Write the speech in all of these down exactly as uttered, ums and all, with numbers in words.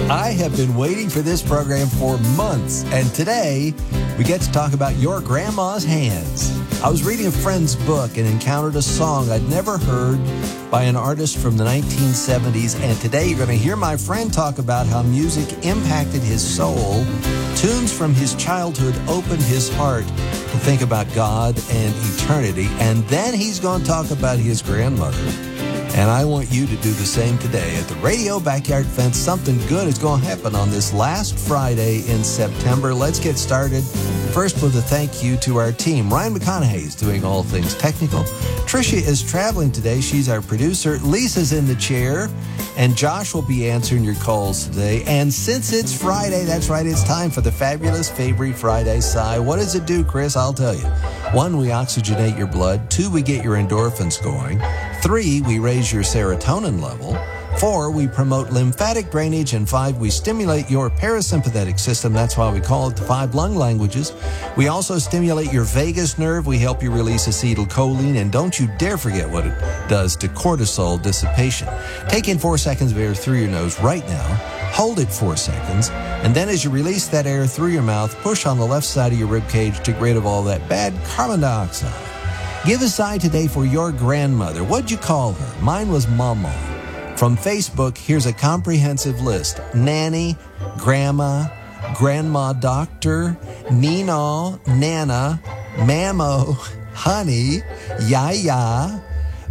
I have been waiting for this program for months, and today we get to talk about your grandma's hands. I was reading a friend's book and encountered a song I'd never heard by an artist from the nineteen seventies, and today you're going to hear my friend talk about how music impacted his soul. Tunes from his childhood opened his heart to think about God and eternity, and then he's going to talk about his grandmother. And I want you to do the same today. At the Radio Backyard Fence, something good is going to happen on this last Friday in September. Let's get started. First with a thank you to our team. Ryan McConaughey is doing all things technical. Tricia is traveling today. She's our producer. Lisa's in the chair. And Josh will be answering your calls today. And since it's Friday, that's right, it's time for the fabulous Fabry Friday Sigh. What does it do, Chris? I'll tell you. One, we oxygenate your blood. Two, we get your endorphins going. Three, we raise your serotonin level. Four, we promote lymphatic drainage. And five, we stimulate your parasympathetic system. That's why we call it the five lung languages. We also stimulate your vagus nerve. We help you release acetylcholine. And don't you dare forget what it does to cortisol dissipation. Take in four seconds of air through your nose right now. Hold it four seconds. And then as you release that air through your mouth, push on the left side of your rib cage to get rid of all that bad carbon dioxide. Give a sigh today for your grandmother. What'd you call her? Mine was Mama. From Facebook, here's a comprehensive list. Nanny, Grandma, Grandma Doctor, Nina, Nana, Mamo, Honey, Yaya,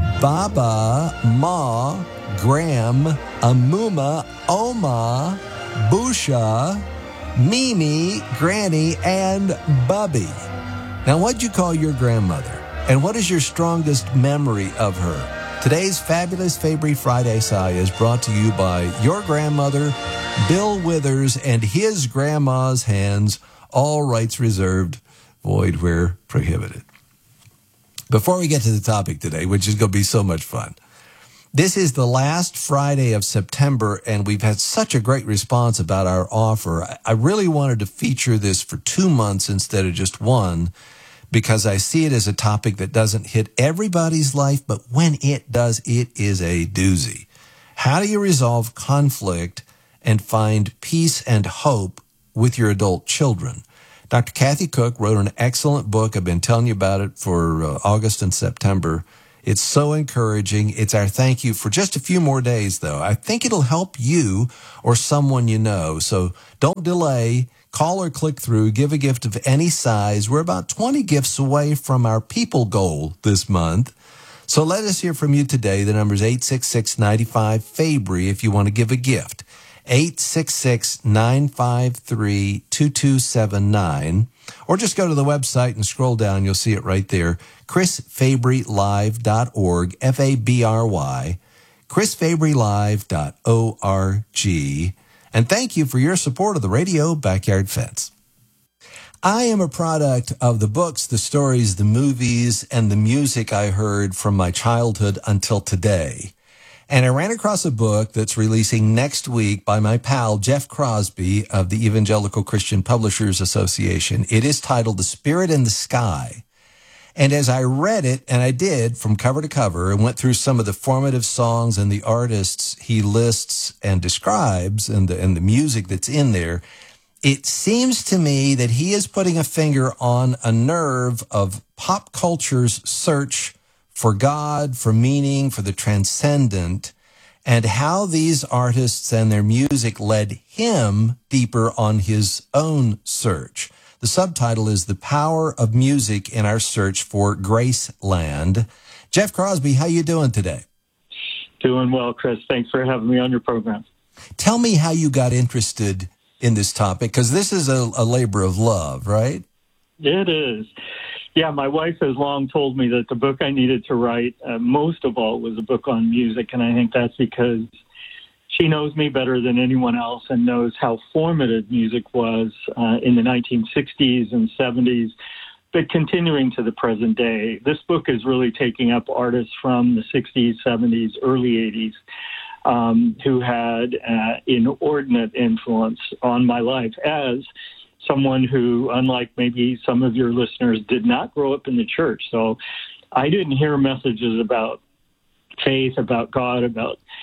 Baba, Ma, Gram, Amuma, Oma, Busha, Mimi, Granny, and Bubby. Now, what'd you call your grandmother? And what is your strongest memory of her? Today's fabulous Fabry Friday Sigh is brought to you by your grandmother, Bill Withers, and his grandma's hands. All rights reserved, void where prohibited. Before we get to the topic today, which is going to be so much fun, this is the last Friday of September, and we've had such a great response about our offer. I really wanted to feature this for two months instead of just one, because I see it as a topic that doesn't hit everybody's life, but when it does, it is a doozy. How do you resolve conflict and find peace and hope with your adult children? Doctor Kathy Cook wrote an excellent book. I've been telling you about it for uh, August and September. It's so encouraging. It's our thank you for just a few more days, though. I think it'll help you or someone you know. So don't delay. Call or click through. Give a gift of any size. We're about twenty gifts away from our people goal this month. So let us hear from you today. The number is eight six six, nine five, Fabry if you want to give a gift. eight six six, nine five three, two two seven nine. Or just go to the website and scroll down. You'll see it right there. chris fabry live dot org, F A B R Y, chris fabry live dot org. And thank you for your support of the Radio Backyard Fence. I am a product of the books, the stories, the movies, and the music I heard from my childhood until today. And I ran across a book that's releasing next week by my pal, Jeff Crosby of the Evangelical Christian Publishers Association. It is titled The Spirit in the Sky. And as I read it, and I did from cover to cover, and went through some of the formative songs and the artists he lists and describes and the, and the music that's in there, it seems to me that he is putting a finger on a nerve of pop culture's search for God, for meaning, for the transcendent, and how these artists and their music led him deeper on his own search. The subtitle is The Power of Music in Our Search for Graceland. Jeff Crosby, how you doing today? Doing well, Chris. Thanks for having me on your program. Tell me how you got interested in this topic, because this is a, a labor of love, right? It is. Yeah, my wife has long told me that the book I needed to write, uh, most of all, was a book on music, and I think that's because she knows me better than anyone else and knows how formative music was uh, in the nineteen sixties and seventies, but continuing to the present day. This book is really taking up artists from the sixties, seventies, early eighties, um, who had uh, inordinate influence on my life as someone who, unlike maybe some of your listeners, did not grow up in the church. So I didn't hear messages about faith, about God, about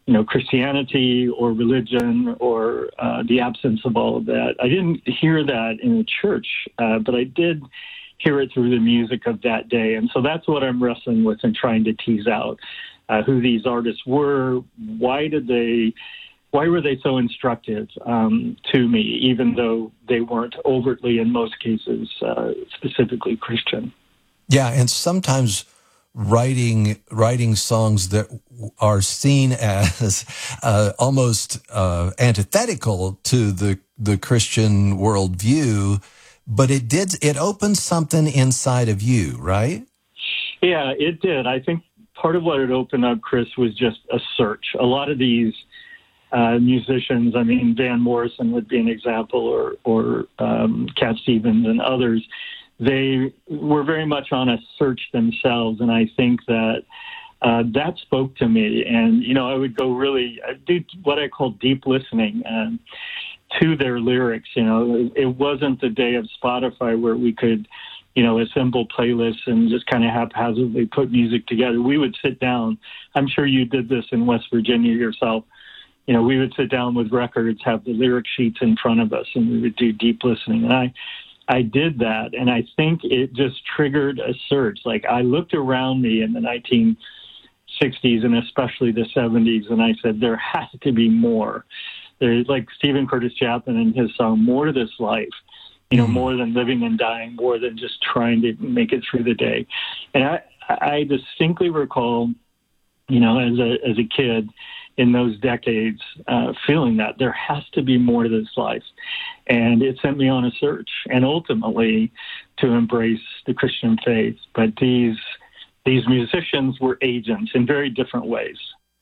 you know, Christianity or religion or uh, the absence of all of that. I didn't hear that in the church, uh, but I did hear it through the music of that day. And so that's what I'm wrestling with and trying to tease out uh, who these artists were. Why did they, why were they so instructive um, to me, even though they weren't overtly, in most cases, uh, specifically Christian? Yeah, and sometimes writing writing songs that are seen as uh, almost uh, antithetical to the the Christian worldview, but it did it opened something inside of you, right? Yeah, it did. I think part of what it opened up, Chris, was just a search. A lot of these uh, musicians, I mean, Van Morrison would be an example, or or um, Cat Stevens and others. They were very much on a search themselves, and I think that uh, that spoke to me. And, you know, I would go really I do what I call deep listening um, to their lyrics. You know, it wasn't the day of Spotify where we could, you know, assemble playlists and just kind of haphazardly put music together. We would sit down. I'm sure you did this in West Virginia yourself. You know, we would sit down with records, have the lyric sheets in front of us, and we would do deep listening. And I I did that, and I think it just triggered a search. Like, I looked around me in the nineteen sixties and especially the seventies, and I said, there has to be more. There's, like Stephen Curtis Chapman in his song, more to this life, you know, mm. more than living and dying, more than just trying to make it through the day. And I, I distinctly recall, you know, as a as a kid in those decades, uh, feeling that there has to be more to this life. And it sent me on a search, and ultimately to embrace the Christian faith. But these these musicians were agents in very different ways.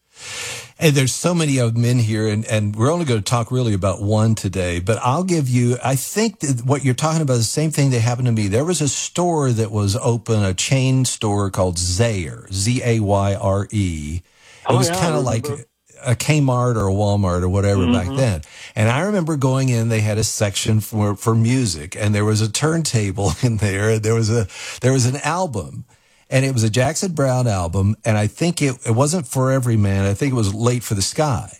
And there's so many of them in here, and, and we're only going to talk really about one today. But I'll give you, I think that what you're talking about is the same thing that happened to me. There was a store that was open, a chain store called Zayre, Z A Y R E. It oh, was yeah, kind of like a Kmart or a Walmart or whatever mm-hmm. back then. And I remember going in, they had a section for, for music, and there was a turntable in there. There was a, there was an album, and it was a Jackson Browne album. And I think it, it wasn't For Every Man. I think it was Late for the Sky.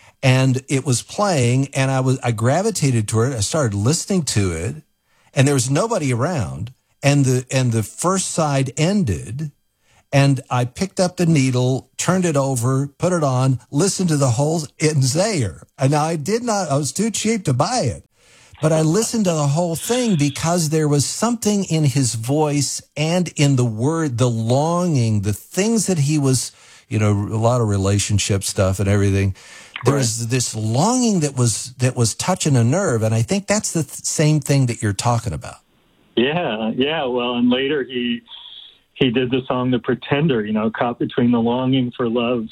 And it was playing, and I was, I gravitated toward it. I started listening to it, and there was nobody around. And the, and the first side ended. And I picked up the needle, turned it over, put it on, listened to the whole in Zayre. And I did not, I was too cheap to buy it. But I listened to the whole thing because there was something in his voice and in the word, the longing, the things that he was, you know, a lot of relationship stuff and everything. There was this longing that was, that was touching a nerve. And I think that's the th- same thing that you're talking about. Yeah, yeah. Well, and later he, He did the song The Pretender, you know, caught between the longing for love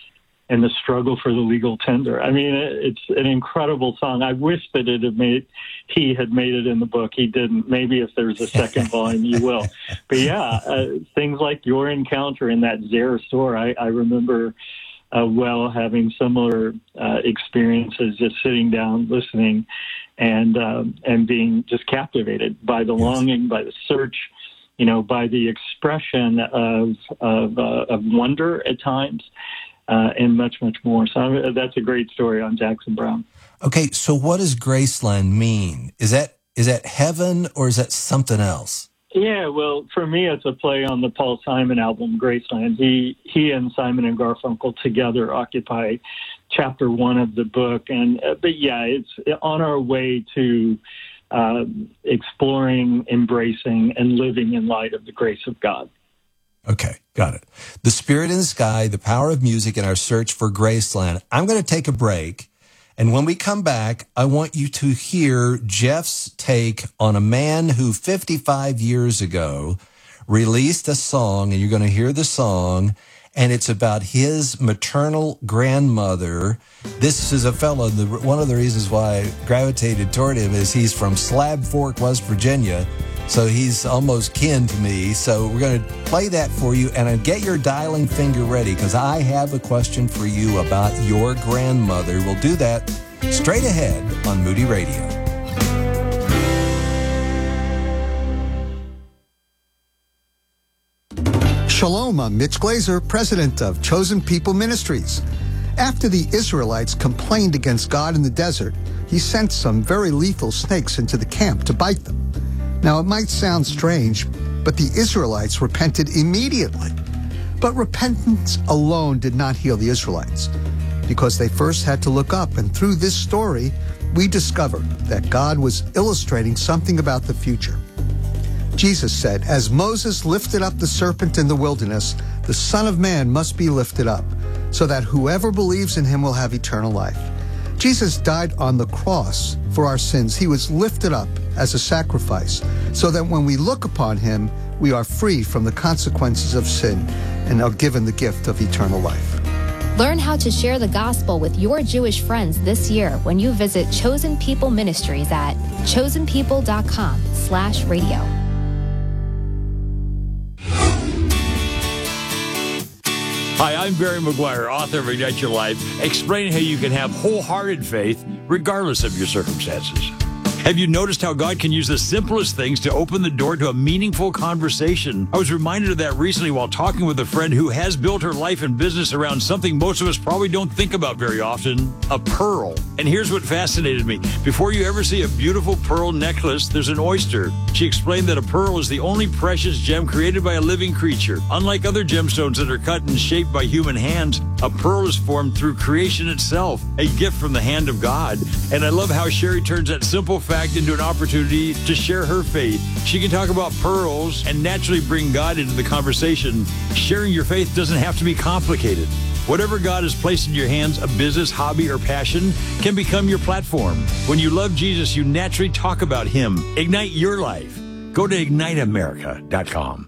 and the struggle for the legal tender. I mean, it's an incredible song. I wish that it had made, he had made it in the book. He didn't. Maybe if there's a second volume, you will. But yeah, uh, things like your encounter in that Zayre store, I, I remember uh, well having similar uh, experiences, just sitting down, listening, and um, and being just captivated by the longing, by the search, you know, by the expression of of, uh, of wonder at times, uh, and much, much more. So that's a great story on Jackson Browne. Okay, so what does Graceland mean? Is that is that heaven, or is that something else? Yeah, well, for me, it's a play on the Paul Simon album, Graceland. He he and Simon and Garfunkel together occupy chapter one of the book. And uh, but yeah, it's on our way to Uh, exploring, embracing, and living in light of the grace of God. Okay, got it. The Spirit in the Sky, the Power of Music, and our search for Graceland. I'm going to take a break, and when we come back, I want you to hear Jeff's take on a man who fifty-five years ago released a song, and you're going to hear the song, and it's about his maternal grandmother. This is a fellow, the, one of the reasons why I gravitated toward him is he's from Slab Fork, West Virginia, so he's almost kin to me. So we're going to play that for you, and get your dialing finger ready, because I have a question for you about your grandmother. We'll do that straight ahead on Moody Radio. Shalom, I'm Mitch Glazer, president of Chosen People Ministries. After the Israelites complained against God in the desert, he sent some very lethal snakes into the camp to bite them. Now, it might sound strange, but the Israelites repented immediately. But repentance alone did not heal the Israelites, because they first had to look up, and through this story, we discover that God was illustrating something about the future. Jesus said, "As Moses lifted up the serpent in the wilderness, the Son of Man must be lifted up, so that whoever believes in him will have eternal life." Jesus died on the cross for our sins. He was lifted up as a sacrifice, so that when we look upon him, we are free from the consequences of sin and are given the gift of eternal life. Learn how to share the gospel with your Jewish friends this year when you visit Chosen People Ministries at chosenpeople.com slash radio. Hi, I'm Barry McGuire, author of Ignite Your Life, explaining how you can have wholehearted faith regardless of your circumstances. Have you noticed how God can use the simplest things to open the door to a meaningful conversation? I was reminded of that recently while talking with a friend who has built her life and business around something most of us probably don't think about very often, a pearl. And here's what fascinated me. Before you ever see a beautiful pearl necklace, there's an oyster. She explained that a pearl is the only precious gem created by a living creature. Unlike other gemstones that are cut and shaped by human hands, a pearl is formed through creation itself, a gift from the hand of God. And I love how Sherry turns that simple fact into an opportunity to share her faith. She can talk about pearls and naturally bring God into the conversation. Sharing your faith doesn't have to be complicated. Whatever God has placed in your hands, a business, hobby, or passion, can become your platform. When you love Jesus, you naturally talk about him. Ignite your life. Go to ignite america dot com.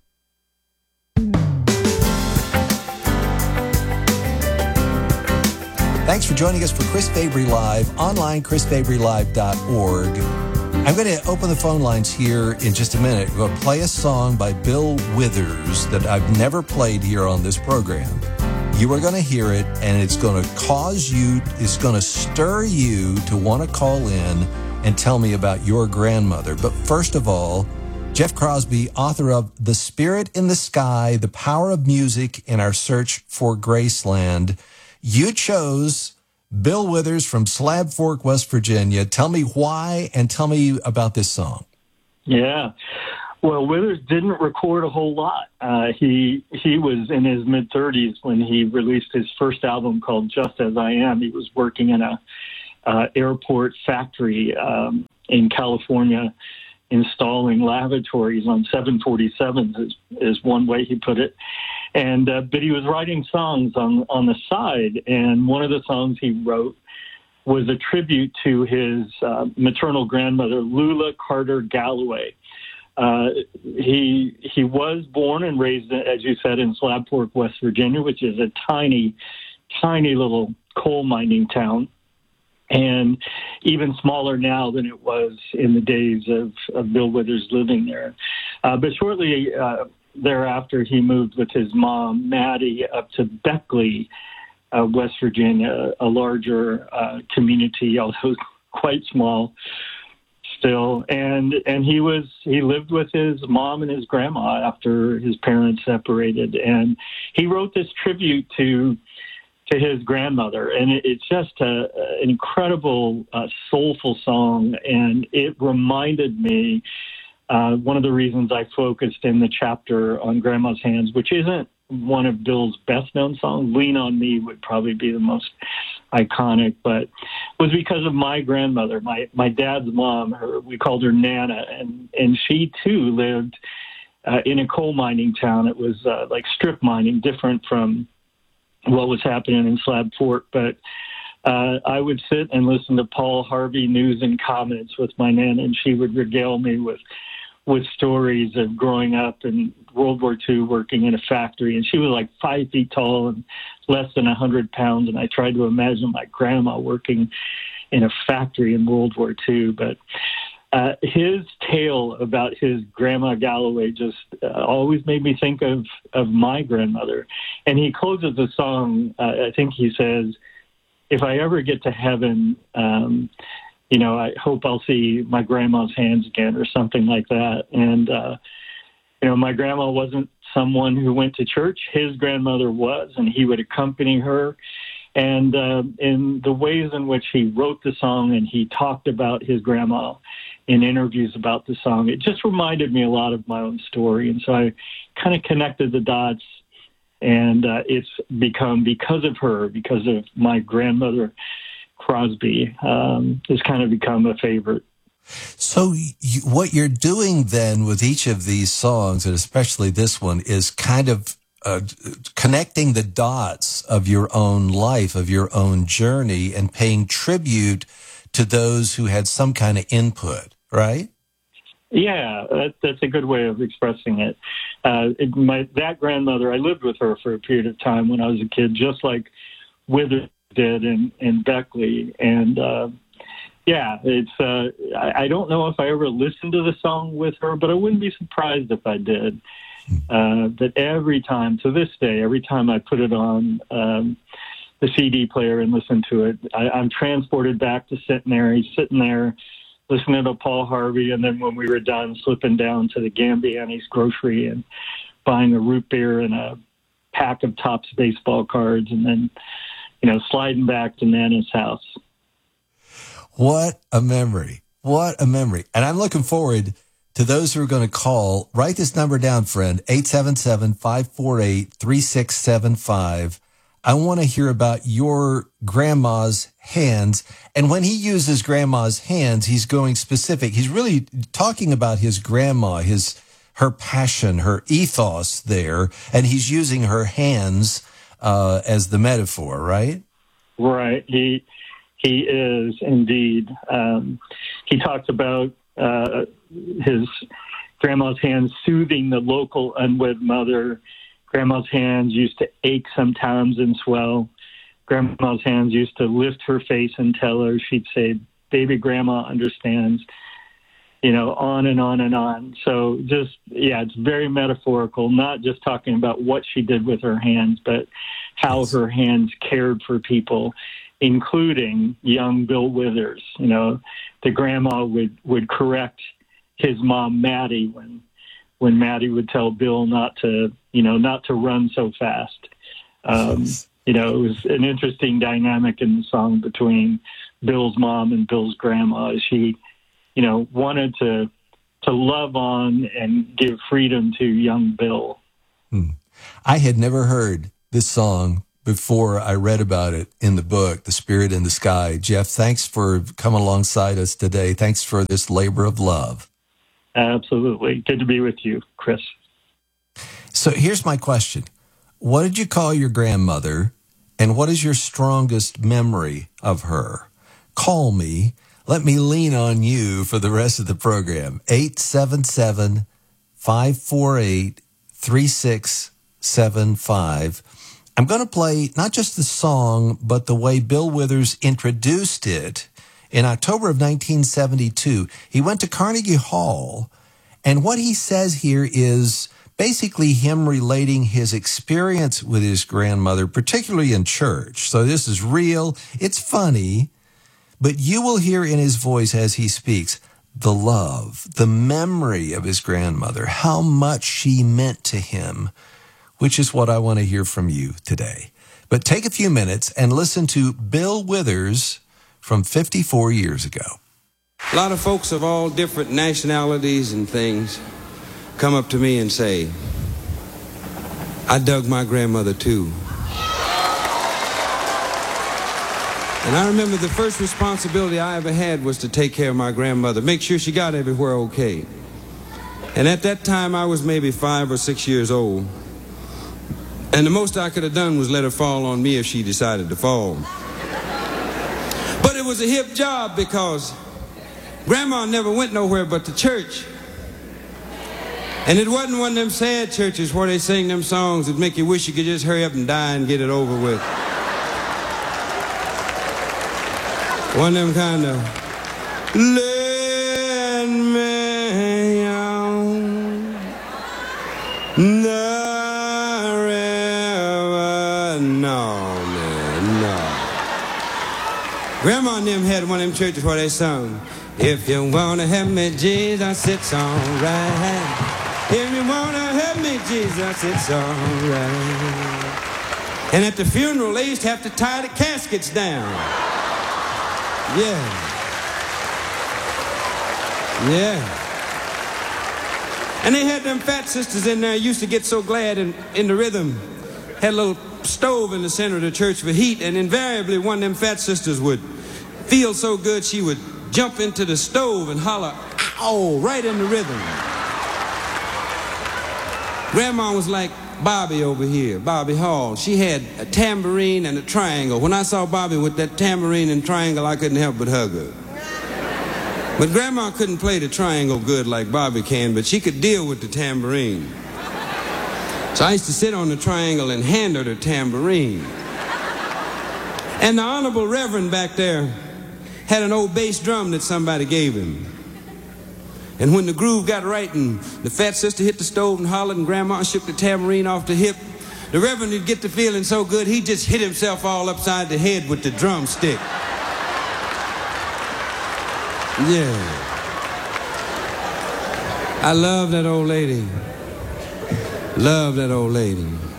Thanks for joining us for Chris Fabry Live, online, chris fabry live dot org. I'm going to open the phone lines here in just a minute. We're going to play a song by Bill Withers that I've never played here on this program. You are going to hear it, and it's going to cause you, it's going to stir you to want to call in and tell me about your grandmother. But first of all, Jeff Crosby, author of The Spirit in the Sky, The Power of Music in Our Search for Graceland. You chose Bill Withers from Slab Fork, West Virginia. Tell me why and tell me about this song. Yeah. Well, Withers didn't record a whole lot. Uh, he he was in his mid-thirties when he released his first album called Just As I Am. He was working in a uh, airport factory um, in California, installing lavatories on seven forty-sevens is, is one way he put it. And uh, but he was writing songs on, on the side, and one of the songs he wrote was a tribute to his uh, maternal grandmother, Lula Carter Galloway. Uh, he he was born and raised, as you said, in Slab Fork, West Virginia, which is a tiny, tiny little coal mining town, and even smaller now than it was in the days of, of Bill Withers living there. Uh, but shortly uh, thereafter, he moved with his mom, Maddie, up to Beckley, uh, West Virginia, a larger uh, community, although quite small still. And and he was he lived with his mom and his grandma after his parents separated. And he wrote this tribute to to his grandmother, and it, it's just a, an incredible, uh, soulful song. And it reminded me. Uh, one of the reasons I focused in the chapter on Grandma's Hands, which isn't one of Bill's best-known songs, Lean on Me would probably be the most iconic, but was because of my grandmother, my, my dad's mom. Her, we called her Nana, and, and she, too, lived uh, in a coal mining town. It was uh, like strip mining, different from what was happening in Slab Fork, but Uh, I would sit and listen to Paul Harvey news and comments with my Nana, and she would regale me with with stories of growing up in World War Two, working in a factory. And she was like five feet tall and less than one hundred pounds. And I tried to imagine my grandma working in a factory in World War Two. But uh, his tale about his grandma Galloway just uh, always made me think of, of my grandmother. And he closes the song, uh, I think he says, if I ever get to heaven, um, you know, I hope I'll see my grandma's hands again or something like that. And, uh, you know, my grandma wasn't someone who went to church. His grandmother was, and he would accompany her And uh, in the ways in which he wrote the song and he talked about his grandma in interviews about the song, it just reminded me a lot of my own story. And so I kind of connected the dots, and uh, it's become, because of her, because of my grandmother, Crosby, um, has kind of become a favorite. So you, what you're doing then with each of these songs, and especially this one, is kind of uh, connecting the dots of your own life, of your own journey, and paying tribute to those who had some kind of input, right? Yeah, that, that's a good way of expressing it. Uh, it my, that grandmother, I lived with her for a period of time when I was a kid, just like Withers did in, in Beckley. And, uh, yeah, it's. Uh, I, I don't know if I ever listened to the song with her, but I wouldn't be surprised if I did. Uh, that every time, to this day, every time I put it on um, the C D player and listen to it, I, I'm transported back to Centenary, sitting there, listening to Paul Harvey, and then when we were done, slipping down to the Gambiani's grocery and buying a root beer and a pack of Topps baseball cards, and then, you know, sliding back to Nana's house. What a memory. What a memory. And I'm looking forward to those who are going to call. Write this number down, friend, eight seven seven, five four eight, three six seven five. I want to hear about your grandma's hands. And when he uses grandma's hands, he's going specific. He's really talking about his grandma, his, her passion, her ethos there. And he's using her hands, uh, as the metaphor, right? Right. He, he is indeed. Um, he talks about, uh, his grandma's hands soothing the local unwed mother. Grandma's hands used to ache sometimes and swell. Grandma's hands used to lift her face and tell her, she'd say, baby grandma understands, you know, on and on and on. So just, yeah, it's very metaphorical, not just talking about what she did with her hands, but how her hands cared for people, including young Bill Withers. You know, the grandma would, would correct his mom, Maddie, when when Maddie would tell Bill not to, you know, not to run so fast. Um, you know, it was an interesting dynamic in the song between Bill's mom and Bill's grandma. She, you know, wanted to to love on and give freedom to young Bill. Hmm. I had never heard this song before I read about it in the book, The Spirit in the Sky. Jeff, thanks for coming alongside us today. Thanks for this labor of love. Absolutely. Good to be with you, Chris. So here's my question. What did you call your grandmother, and what is your strongest memory of her? Call me. Let me lean on you for the rest of the program. eight seven seven, five four eight, three six seven five. I'm going to play not just the song, but the way Bill Withers introduced it. In October of nineteen seventy-two, he went to Carnegie Hall, and what he says here is basically him relating his experience with his grandmother, particularly in church. So this is real. It's funny, but you will hear in his voice as he speaks the love, the memory of his grandmother, how much she meant to him, which is what I want to hear from you today. But take a few minutes and listen to Bill Withers from fifty-four years ago. A lot of folks of all different nationalities and things come up to me and say, I dug my grandmother too. And I remember the first responsibility I ever had was to take care of my grandmother, make sure she got everywhere okay. And at that time, I was maybe five or six years old. And the most I could have done was let her fall on me if she decided to fall. But it was a hip job because Grandma never went nowhere but to church. And it wasn't one of them sad churches where they sing them songs that make you wish you could just hurry up and die and get it over with. One of them kind of, let me on the river, no, man, no. Grandma and them had one of them churches where they sung, if you want to help me, Jesus, it's all right. If you want to help me, Jesus, it's all right. And at the funeral, they used to have to tie the caskets down. Yeah. Yeah. And they had them fat sisters in there, used to get so glad in, in the rhythm. Had a little stove in the center of the church for heat, and invariably one of them fat sisters would feel so good she would jump into the stove and holler, ow, right in the rhythm. Grandma was like Bobby over here, Bobby Hall. She had a tambourine and a triangle. When I saw Bobby with that tambourine and triangle, I couldn't help but hug her. But Grandma couldn't play the triangle good like Bobby can, but she could deal with the tambourine. So I used to sit on the triangle and hand her the tambourine. And the Honorable Reverend back there had an old bass drum that somebody gave him. And when the groove got right and the fat sister hit the stove and hollered and Grandma shook the tambourine off the hip, the Reverend would get to feeling so good he just hit himself all upside the head with the drumstick. Yeah. I love that old lady. Love that old lady.